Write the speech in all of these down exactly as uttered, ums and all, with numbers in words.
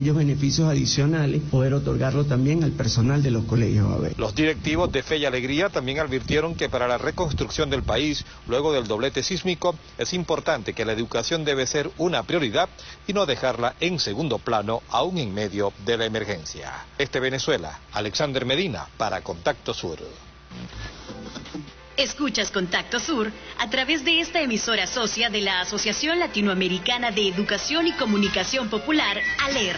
beneficios adicionales, poder otorgarlo también al personal de los colegios. A ver. Los directivos de Fe y Alegría también advirtieron que para la reconstrucción del país, luego del doblete sísmico, es importante que la educación debe ser una prioridad y no dejarla en segundo plano, aún en medio de la emergencia. Este Venezuela, Alexander Medina, para Contacto Sur. Escuchas Contacto Sur a través de esta emisora socia de la Asociación Latinoamericana de Educación y Comunicación Popular, ALER.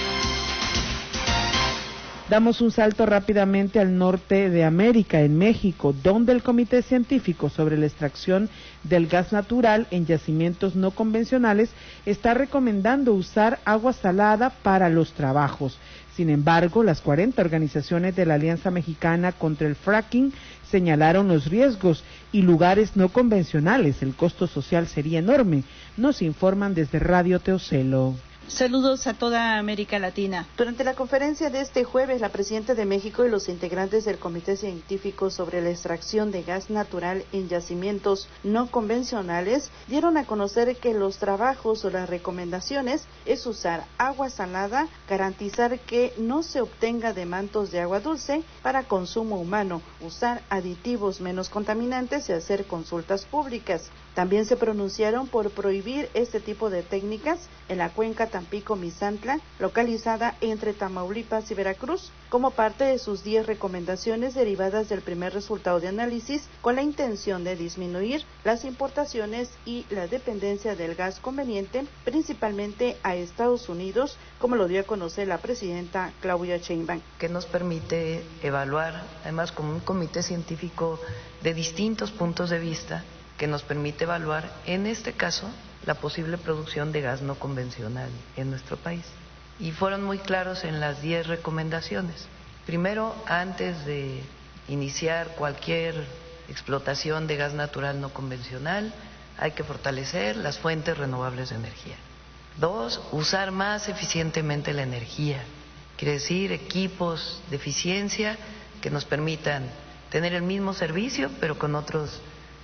Damos un salto rápidamente al norte de América, en México, donde el Comité Científico sobre la Extracción del Gas Natural en Yacimientos No Convencionales está recomendando usar agua salada para los trabajos. Sin embargo, las cuarenta organizaciones de la Alianza Mexicana contra el Fracking señalaron los riesgos y lugares no convencionales. El costo social sería enorme. Nos informan desde Radio Teocelo. Saludos a toda América Latina. Durante la conferencia de este jueves, la presidenta de México y los integrantes del Comité Científico sobre la Extracción de Gas Natural en Yacimientos No Convencionales dieron a conocer que los trabajos o las recomendaciones es usar agua salada, garantizar que no se obtenga de mantos de agua dulce para consumo humano, usar aditivos menos contaminantes y hacer consultas públicas. También se pronunciaron por prohibir este tipo de técnicas en la cuenca Tampico-Misantla, localizada entre Tamaulipas y Veracruz, como parte de sus diez recomendaciones derivadas del primer resultado de análisis, con la intención de disminuir las importaciones y la dependencia del gas conveniente, principalmente a Estados Unidos, como lo dio a conocer la presidenta Claudia Sheinbaum. Que nos permite evaluar, además como un comité científico de distintos puntos de vista, que nos permite evaluar, en este caso, la posible producción de gas no convencional en nuestro país. Y fueron muy claros en las diez recomendaciones. Primero, antes de iniciar cualquier explotación de gas natural no convencional, hay que fortalecer las fuentes renovables de energía. Dos, usar más eficientemente la energía. Quiere decir, equipos de eficiencia que nos permitan tener el mismo servicio, pero con otros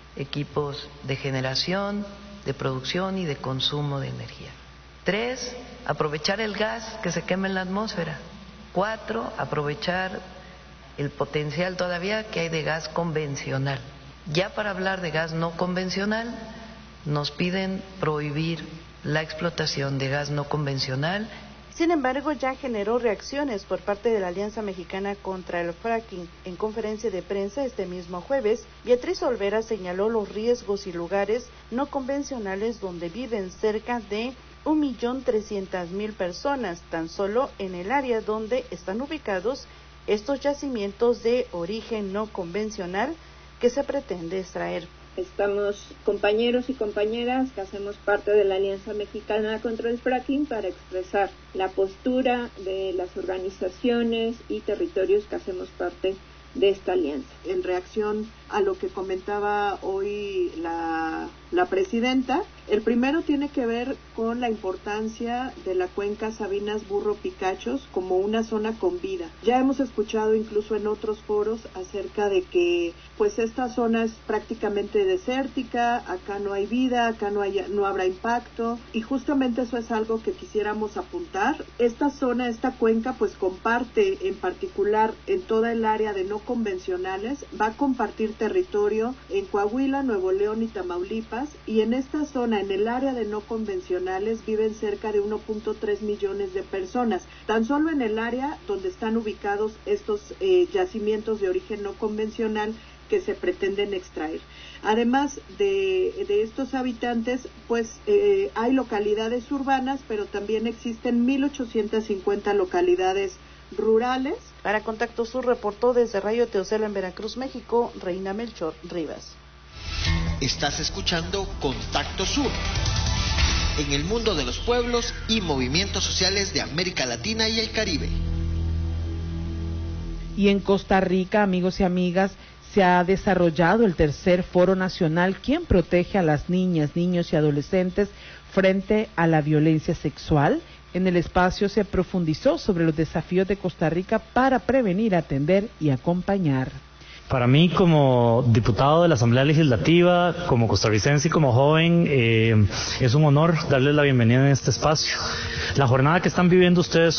equipos de generación, de producción y de consumo de energía. Tres, aprovechar el gas que se quema en la atmósfera. Cuatro, aprovechar el potencial todavía que hay de gas convencional. Ya para hablar de gas no convencional, nos piden prohibir la explotación de gas no convencional. Sin embargo, ya generó reacciones por parte de la Alianza Mexicana contra el Fracking. En conferencia de prensa este mismo jueves, Beatriz Olvera señaló los riesgos y lugares no convencionales donde viven cerca de un millón trescientas mil personas, tan solo en el área donde están ubicados estos yacimientos de origen no convencional que se pretende extraer. Estamos compañeros y compañeras que hacemos parte de la Alianza Mexicana contra el Fracking para expresar la postura de las organizaciones y territorios que hacemos parte de esta alianza. En reacción a lo que comentaba hoy la, la presidenta, el primero tiene que ver con la importancia de la cuenca Sabinas Burro Picachos como una zona con vida. Ya hemos escuchado incluso en otros foros acerca de que pues esta zona es prácticamente desértica, acá no hay vida, acá no hay, no habrá impacto, y justamente eso es algo que quisiéramos apuntar. Esta zona, esta cuenca pues comparte en particular en toda el área de no convencionales, va a compartir territorio en Coahuila, Nuevo León y Tamaulipas, y en esta zona, en el área de no convencionales, viven cerca de uno punto tres millones de personas, tan solo en el área donde están ubicados estos eh, yacimientos de origen no convencional que se pretenden extraer. Además de, de estos habitantes, pues eh, hay localidades urbanas, pero también existen mil ochocientas cincuenta localidades rurales. Para Contacto Sur reportó desde Radio Teocelo en Veracruz, México, Reina Melchor Rivas. Estás escuchando Contacto Sur, en el mundo de los pueblos y movimientos sociales de América Latina y el Caribe. Y en Costa Rica, amigos y amigas, se ha desarrollado el tercer Foro Nacional ¿Quién protege a las niñas, niños y adolescentes frente a la violencia sexual? En el espacio se profundizó sobre los desafíos de Costa Rica para prevenir, atender y acompañar. Para mí, como diputado de la Asamblea Legislativa, como costarricense y como joven, eh, es un honor darles la bienvenida en este espacio. La jornada que están viviendo ustedes